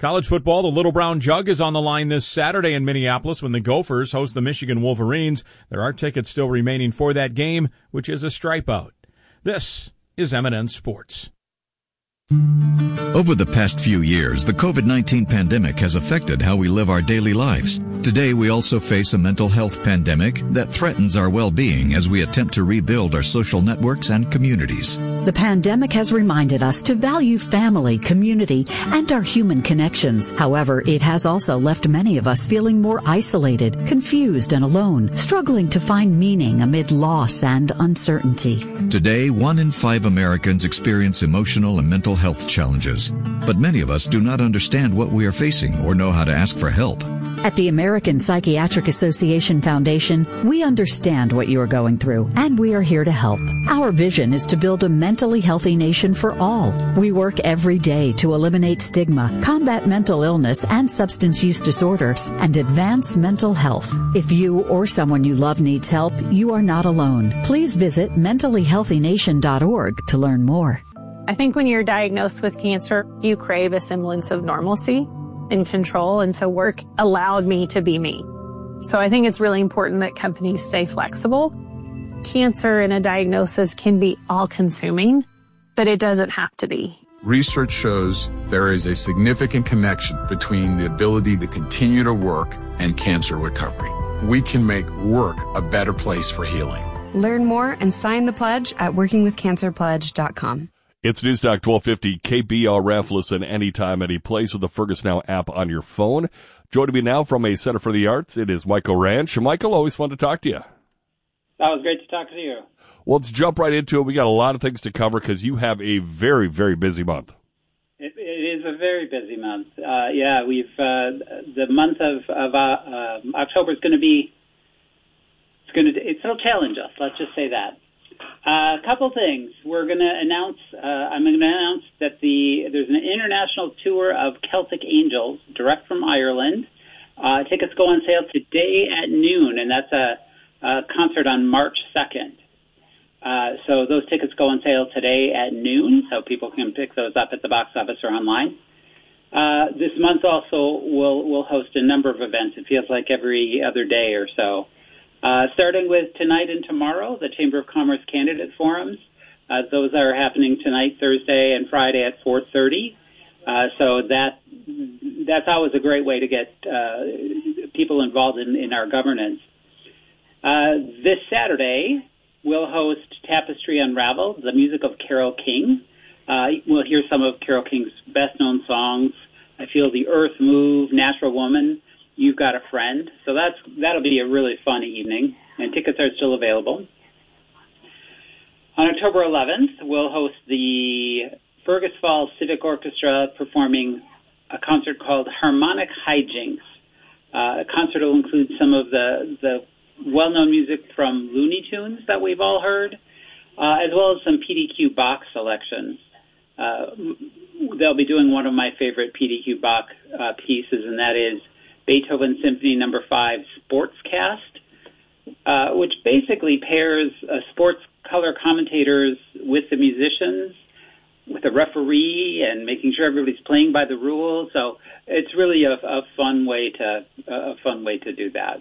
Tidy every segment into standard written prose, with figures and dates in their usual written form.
College football, the Little Brown Jug is on the line this Saturday in Minneapolis when the Gophers host the Michigan Wolverines. There are tickets still remaining for that game, which is a stripe out. This is M&N Sports. Over the past few years, the COVID-19 pandemic has affected how we live our daily lives. Today, we also face a mental health pandemic that threatens our well-being as we attempt to rebuild our social networks and communities. The pandemic has reminded us to value family, community, and our human connections. However, it has also left many of us feeling more isolated, confused, and alone, struggling to find meaning amid loss and uncertainty. Today, 1 in 5 Americans experience emotional and mental health challenges, but many of us do not understand what we are facing or know how to ask for help. At the American Psychiatric Association Foundation, we understand what you are going through, and we are here to help. Our vision is to build a mentally healthy nation for all. We work every day to eliminate stigma, combat mental illness and substance use disorders, and advance mental health. If you or someone you love needs help, you are not alone. Please visit mentallyhealthynation.org to learn more. I think when you're diagnosed with cancer, you crave a semblance of normalcy and control, and so work allowed me to be me. So I think it's really important that companies stay flexible. Cancer and a diagnosis can be all-consuming, but it doesn't have to be. Research shows there is a significant connection between the ability to continue to work and cancer recovery. We can make work a better place for healing. Learn more and sign the pledge at workingwithcancerpledge.com. It's Newstalk 1250 KBRF. Listen anytime, any place with the Fergus Now app on your phone. Joining me now from a Center for the Arts, it is Michael Ranch. Michael, always fun to talk to you. That was great to talk to you. Well, let's jump right into it. We got a lot of things to cover because you have a very, very busy month. It is a very busy month. We've the month of October is going to be it'll challenge us. Let's just say that. A couple things. We're going to announce. I'm going to announce that there's an international tour of Celtic Angels direct from Ireland. Tickets go on sale today at noon, and that's a concert on March 2nd. So those tickets go on sale today at noon, so people can pick those up at the box office or online. This month also we'll host a number of events. It feels like every other day or so. Starting with tonight and tomorrow, the Chamber of Commerce Candidate Forums. Those are happening tonight, Thursday, and Friday at 4:30. So that's always a great way to get people involved in our governance. This Saturday, we'll host Tapestry Unraveled, the music of Carole King. We'll hear some of Carole King's best-known songs. I Feel the Earth Move, Natural Woman, You've Got a Friend. So that'll be a really fun evening, and tickets are still available. On October 11th, we'll host the Fergus Falls Civic Orchestra performing a concert called Harmonic Hijinks. The concert will include some of the well-known music from Looney Tunes that we've all heard, as well as some PDQ Bach selections. They'll be doing one of my favorite PDQ Bach pieces, and that is Beethoven Symphony No. 5 Sportscast, which basically pairs sports color commentators with the musicians, with the referee, and making sure everybody's playing by the rules. So it's really a fun way to do that.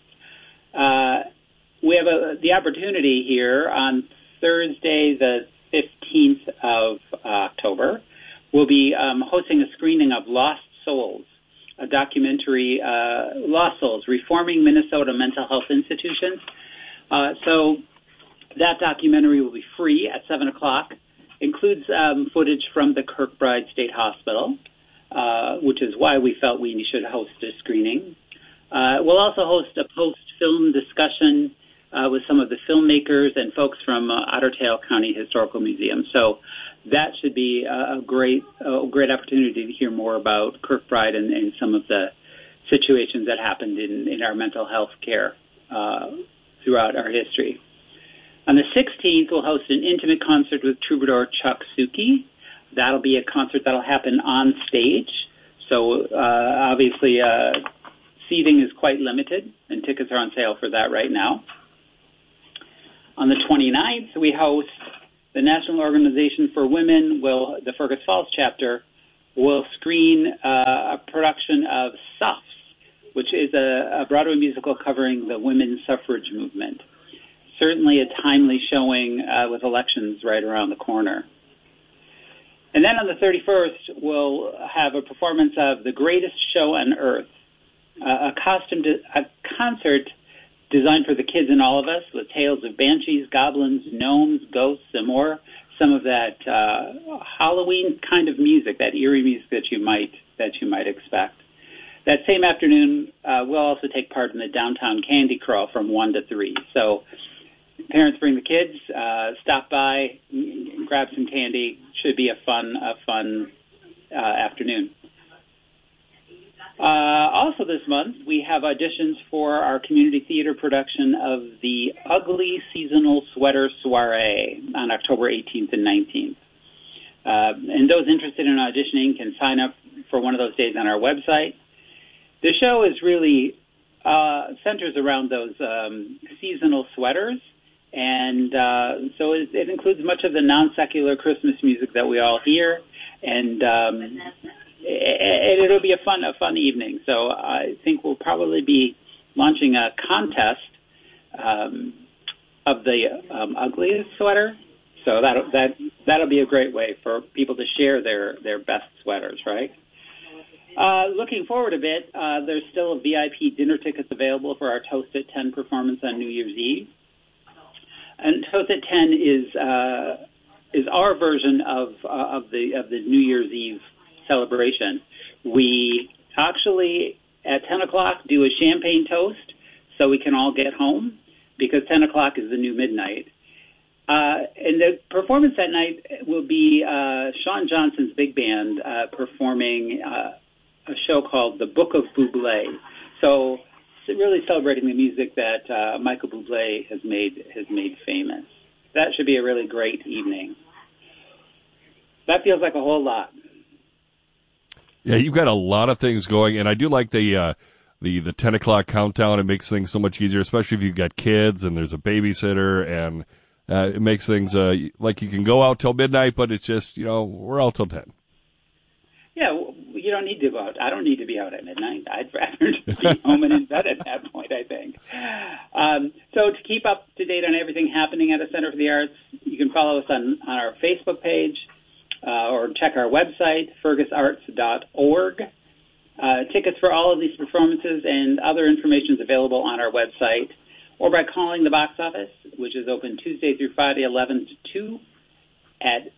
We have the opportunity here on Thursday, the 15th of October. We'll be hosting a screening of Lost Souls, a documentary, Lost Souls, Reforming Minnesota Mental Health Institutions. So that documentary will be free at 7 o'clock. Includes footage from the Kirkbride State Hospital, which is why we felt we should host a screening. We'll also host a post-film discussion with some of the filmmakers and folks from Otter Tail County Historical Museum. So that should be a great opportunity to hear more about Kirkbride and some of the situations that happened in our mental health care throughout our history. On the 16th, we'll host an intimate concert with troubadour Chuck Suki. That'll be a concert that'll happen on stage. So obviously seating is quite limited, and tickets are on sale for that right now. On the 29th, we host the National Organization for Women, the Fergus Falls chapter, will screen a production of Suffs, which is a Broadway musical covering the women's suffrage movement. Certainly a timely showing with elections right around the corner. And then on the 31st, we'll have a performance of The Greatest Show on Earth, a concert designed for the kids in all of us, with tales of banshees, goblins, gnomes, ghosts, and more. Some of that Halloween kind of music, that eerie music that you might expect. That same afternoon, we'll also take part in the downtown candy crawl from 1 to 3. So parents bring the kids, stop by, grab some candy. Should be a fun afternoon. Also this month, we have auditions for our community theater production of the Ugly Seasonal Sweater Soiree on October 18th and 19th. And those interested in auditioning can sign up for one of those days on our website. The show is really centers around those seasonal sweaters, and so it includes much of the non-secular Christmas music that we all hear, and it'll be a fun evening. So I think we'll probably be launching a contest of the ugliest sweater. So that'll be a great way for people to share their best sweaters, right? Looking forward a bit, there's still a VIP dinner tickets available for our Toast at 10 performance on New Year's Eve. And Toast at 10 is our version of the New Year's Eve celebration. We actually, at 10 o'clock, do a champagne toast so we can all get home, because 10 o'clock is the new midnight. And the performance that night will be Sean Johnson's big band performing a show called The Book of Bublé. So really celebrating the music that Michael Bublé has made famous. That should be a really great evening. That feels like a whole lot. Yeah, you've got a lot of things going, and I do like the 10 o'clock countdown. It makes things so much easier, especially if you've got kids and there's a babysitter, and it makes things like you can go out till midnight, but it's just, we're out till 10. Yeah, you don't need to go out. I don't need to be out at midnight. I'd rather just be home and in bed at that point, I think. So to keep up to date on everything happening at the Center for the Arts, you can follow us on our Facebook page, or check our website, fergusarts.org. Tickets for all of these performances and other information is available on our website, or by calling the box office, which is open Tuesday through Friday, 11 to 2, at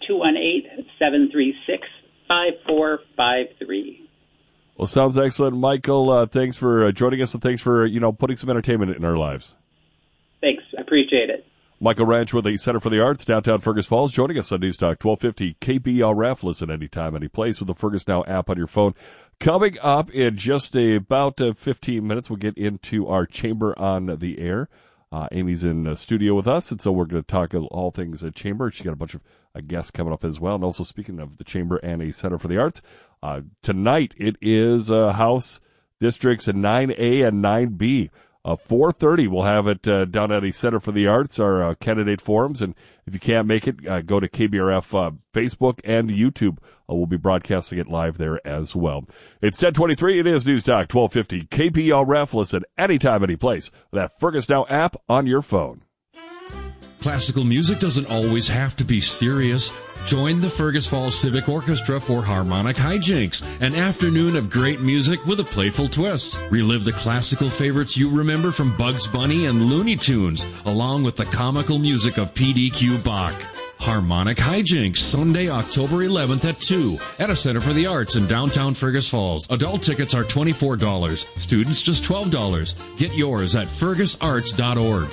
218-736-5453. Well, sounds excellent. Michael, thanks for joining us, and thanks for, putting some entertainment in our lives. Thanks. I appreciate it. Michael Ranch with the Center for the Arts, downtown Fergus Falls, joining us on News Talk 1250 KBRF. Listen anytime, any place with the Fergus Now app on your phone. Coming up in just about 15 minutes, we'll get into our Chamber on the Air. Amy's in studio with us, and so we're going to talk all things Chamber. She's got a bunch of guests coming up as well. And also, speaking of the Chamber and a Center for the Arts, tonight it is House Districts 9A and 9B. 4:30, we'll have it down at a Center for the Arts, our candidate forums. And if you can't make it, go to KBRF Facebook and YouTube. We'll be broadcasting it live there as well. It's 10:23. It is News Talk 1250 KBRF. Listen anytime, any place with that Fergus Now app on your phone. Classical music doesn't always have to be serious. Join the Fergus Falls Civic Orchestra for Harmonic Hijinks, an afternoon of great music with a playful twist. Relive the classical favorites you remember from Bugs Bunny and Looney Tunes, along with the comical music of PDQ Bach. Harmonic Hijinks, Sunday, October 11th at 2 at a Center for the Arts in downtown Fergus Falls. Adult tickets are $24. Students just $12. Get yours at fergusarts.org.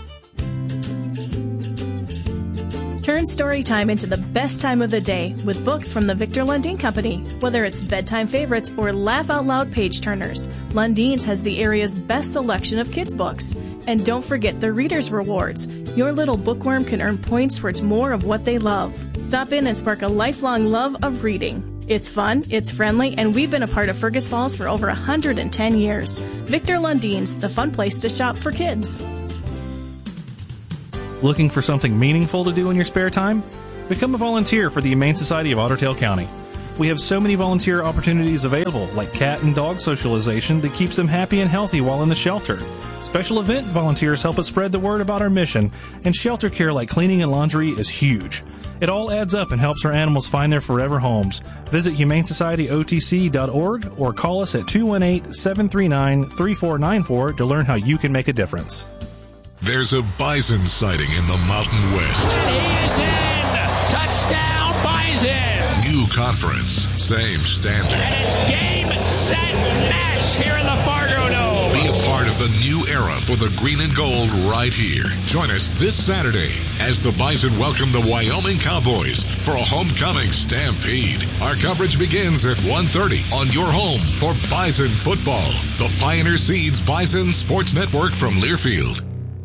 Turn story time into the best time of the day with books from the Victor Lundin Company. Whether it's bedtime favorites or laugh-out-loud page-turners, Lundin's has the area's best selection of kids' books. And don't forget the Reader's Rewards. Your little bookworm can earn points towards more of what they love. Stop in and spark a lifelong love of reading. It's fun, it's friendly, and we've been a part of Fergus Falls for over 110 years. Victor Lundin's, the fun place to shop for kids. Looking for something meaningful to do in your spare time? Become a volunteer for the Humane Society of Otter Tail County. We have so many volunteer opportunities available, like cat and dog socialization that keeps them happy and healthy while in the shelter. Special event volunteers help us spread the word about our mission, and shelter care like cleaning and laundry is huge. It all adds up and helps our animals find their forever homes. Visit HumaneSocietyOTC.org or call us at 218-739-3494 to learn how you can make a difference. There's a bison sighting in the Mountain West. He is in! Touchdown, Bison! New conference, same standard. And it's game, set, match here in the Fargo Dome. Be a part of the new era for the green and gold right here. Join us this Saturday as the Bison welcome the Wyoming Cowboys for a homecoming stampede. Our coverage begins at 1:30 on your home for Bison football. The Pioneer Seeds Bison Sports Network from Learfield.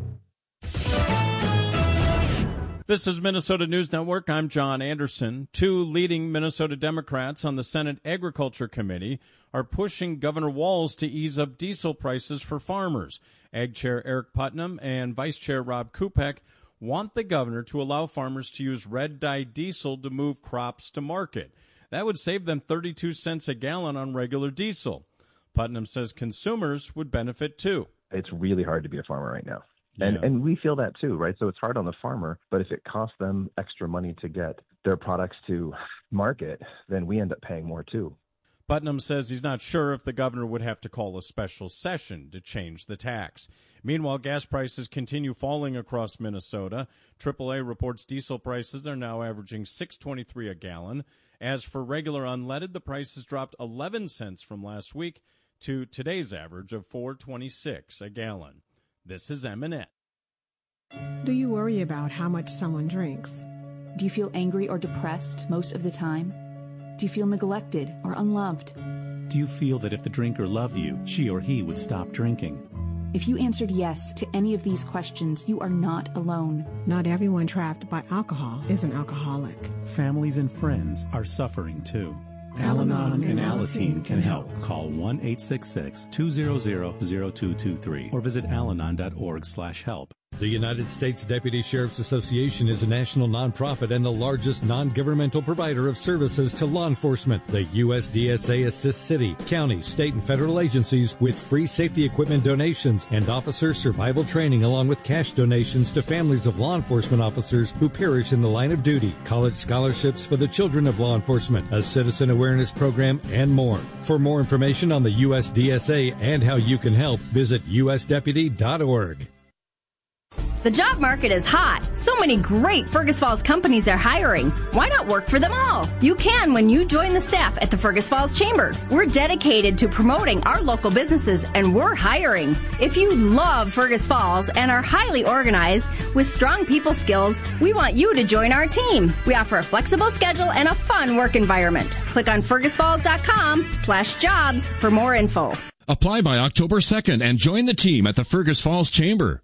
This is Minnesota News Network. I'm John Anderson. Two leading Minnesota Democrats on the Senate Agriculture Committee are pushing Governor Walz to ease up diesel prices for farmers. Ag Chair Eric Putnam and Vice Chair Rob Kupek want the governor to allow farmers to use red-dye diesel to move crops to market. That would save them 32 cents a gallon on regular diesel. Putnam says consumers would benefit too. It's really hard to be a farmer right now. And we feel that too, right? So it's hard on the farmer, but if it costs them extra money to get their products to market, then we end up paying more too. Putnam says he's not sure if the governor would have to call a special session to change the tax. Meanwhile, gas prices continue falling across Minnesota. AAA reports diesel prices are now averaging $6.23 a gallon. As for regular unleaded, the prices dropped 11 cents from last week to today's average of $4.26 a gallon. This is M&N. Do you worry about how much someone drinks? Do you feel angry or depressed most of the time? Do you feel neglected or unloved? Do you feel that if the drinker loved you, she or he would stop drinking? If you answered yes to any of these questions, you are not alone. Not everyone trapped by alcohol is an alcoholic. Families and friends are suffering too. Al-Anon and Alateen can help. Call 1-866-200-0223 or visit alanon.org/help. The United States Deputy Sheriff's Association is a national nonprofit and the largest non-governmental provider of services to law enforcement. The USDSA assists city, county, state, and federal agencies with free safety equipment donations and officer survival training, along with cash donations to families of law enforcement officers who perish in the line of duty, college scholarships for the children of law enforcement, a citizen awareness program, and more. For more information on the USDSA and how you can help, visit usdeputy.org. The job market is hot. So many great Fergus Falls companies are hiring. Why not work for them all? You can when you join the staff at the Fergus Falls Chamber. We're dedicated to promoting our local businesses, and we're hiring. If you love Fergus Falls and are highly organized with strong people skills, we want you to join our team. We offer a flexible schedule and a fun work environment. Click on fergusfalls.com/jobs for more info. Apply by October 2nd and join the team at the Fergus Falls Chamber.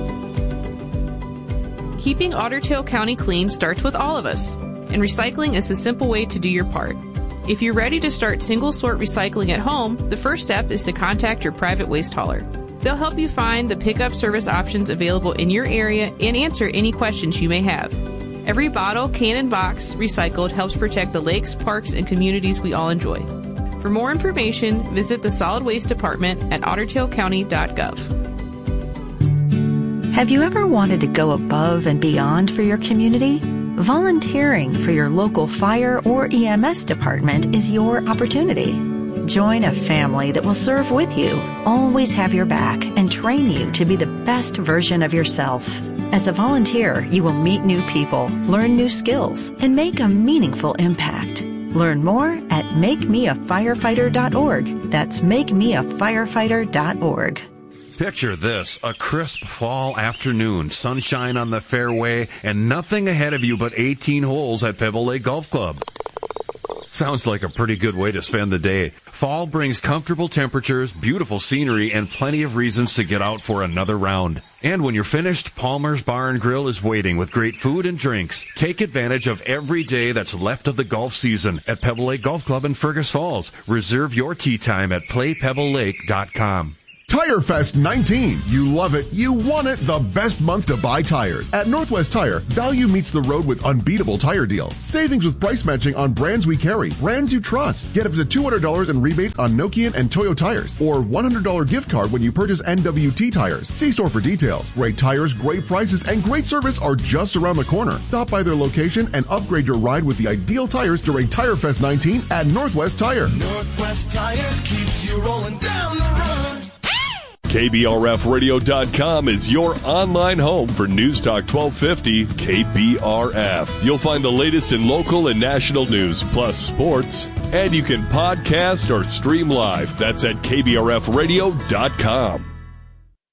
Keeping Otter Tail County clean starts with all of us, and recycling is a simple way to do your part. If you're ready to start single-sort recycling at home, the first step is to contact your private waste hauler. They'll help you find the pickup service options available in your area and answer any questions you may have. Every bottle, can, and box recycled helps protect the lakes, parks, and communities we all enjoy. For more information, visit the Solid Waste Department at ottertailcounty.gov. Have you ever wanted to go above and beyond for your community? Volunteering for your local fire or EMS department is your opportunity. Join a family that will serve with you, always have your back, and train you to be the best version of yourself. As a volunteer, you will meet new people, learn new skills, and make a meaningful impact. Learn more at makemeafirefighter.org. That's makemeafirefighter.org. Picture this, a crisp fall afternoon, sunshine on the fairway, and nothing ahead of you but 18 holes at Pebble Lake Golf Club. Sounds like a pretty good way to spend the day. Fall brings comfortable temperatures, beautiful scenery, and plenty of reasons to get out for another round. And when you're finished, Palmer's Bar and Grill is waiting with great food and drinks. Take advantage of every day that's left of the golf season at Pebble Lake Golf Club in Fergus Falls. Reserve your tee time at playpebblelake.com. Tire Fest 19. You love it. You want it. The best month to buy tires. At Northwest Tire, value meets the road with unbeatable tire deals. Savings with price matching on brands we carry. Brands you trust. Get up to $200 in rebates on Nokian and Toyo tires. Or $100 gift card when you purchase NWT tires. See store for details. Great tires, great prices, and great service are just around the corner. Stop by their location and upgrade your ride with the ideal tires during Tire Fest 19 at Northwest Tire. Northwest Tire keeps you rolling down the road. KBRFradio.com is your online home for News Talk 1250 KBRF. You'll find the latest in local and national news, plus sports. And you can podcast or stream live. That's at KBRFradio.com.